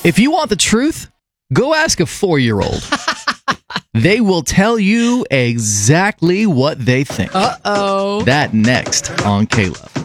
If you want the truth, go ask a 4-year-old. They will tell you exactly what they think. Uh-oh. That next on K-Love.